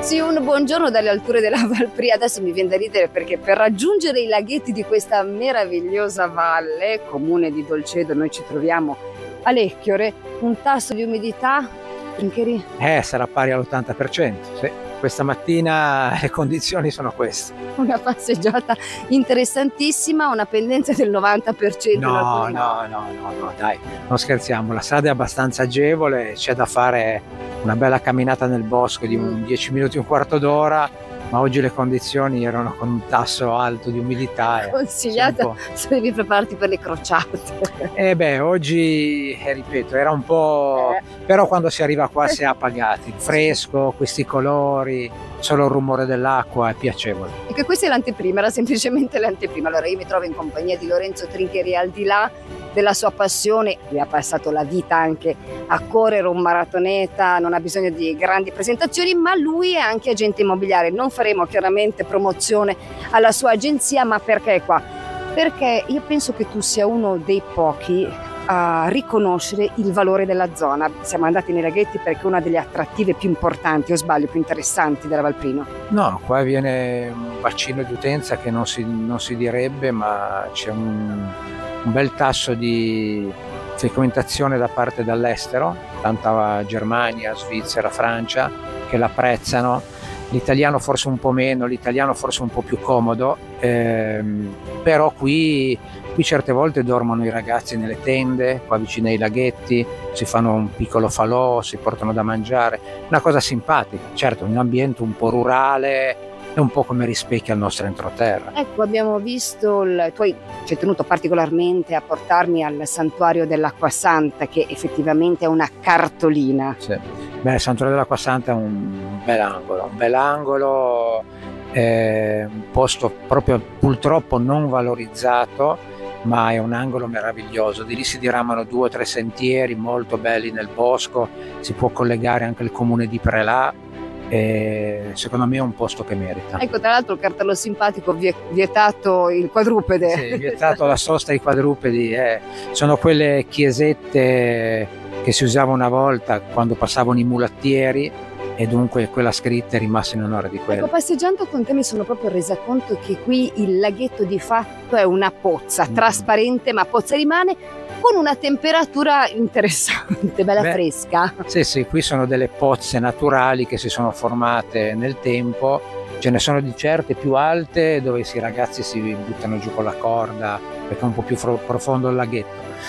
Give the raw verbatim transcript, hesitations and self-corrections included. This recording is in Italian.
Sì, un buongiorno dalle alture della Valpria. Adesso mi viene da ridere perché per raggiungere i laghetti di questa meravigliosa valle, comune di Dolcedo, noi ci troviamo a Lecchiore, un tasso di umidità, Trincheri? Eh, sarà pari all'ottanta per cento, sì. Questa mattina le condizioni sono queste. Una passeggiata interessantissima, una pendenza del novanta per cento. No, no, no, no, no, dai, non scherziamo, la strada è abbastanza agevole, c'è da fare una bella camminata nel bosco di un dieci minuti, un quarto d'ora, ma oggi le condizioni erano con un tasso alto di umidità. Consigliata se devi prepararti per le crociate. Eh beh, oggi, eh, ripeto, era un po'... Eh. però quando si arriva qua si è appagati, il fresco, questi colori, solo il rumore dell'acqua è piacevole. E che questa è l'anteprima, era semplicemente l'anteprima. Allora io mi trovo in compagnia di Lorenzo Trincheri, al di là della sua passione, lui ha passato la vita anche a correre, un maratoneta, non ha bisogno di grandi presentazioni, ma lui è anche agente immobiliare. Non faremo chiaramente promozione alla sua agenzia, ma perché è qua? Perché io penso che tu sia uno dei pochi a riconoscere il valore della zona. Siamo andati nei laghetti perché è una delle attrattive più importanti, o sbaglio, più interessanti della Valprino. No, qua viene un bacino di utenza che non si, non si direbbe, ma c'è un, un bel tasso di frequentazione da parte dall'estero, tanta Germania, Svizzera, Francia, che l'apprezzano. L'italiano forse un po' meno, l'italiano forse un po' più comodo, ehm, però qui, qui certe volte dormono i ragazzi nelle tende, qua vicino ai laghetti, si fanno un piccolo falò, si portano da mangiare, una cosa simpatica, certo, un ambiente un po' rurale, è un po' come rispecchia il nostro entroterra. Ecco, abbiamo visto, il, tu hai ci hai tenuto particolarmente a portarmi al santuario dell'Acqua Santa, che effettivamente è una cartolina. Sì. Beh, il santuario dell'Acqua Santa è un bel angolo, un bel angolo, è un posto proprio purtroppo non valorizzato, ma è un angolo meraviglioso. Di lì si diramano due o tre sentieri molto belli nel bosco, si può collegare anche il comune di Prelà. E secondo me è un posto che merita. Ecco, tra l'altro il cartello simpatico, vietato il quadrupede. Sì, vietato la sosta ai quadrupedi, eh. Sono quelle chiesette che si usavano una volta quando passavano i mulattieri, e dunque quella scritta è rimasta in onore di quello. Ecco, passeggiando con te mi sono proprio resa conto che qui il laghetto di fatto è una pozza, mm. trasparente, ma pozza rimane, con una temperatura interessante, bella Beh, fresca. Sì, sì, qui sono delle pozze naturali che si sono formate nel tempo, ce ne sono di certe più alte dove i ragazzi si buttano giù con la corda perché è un po' più profondo il laghetto.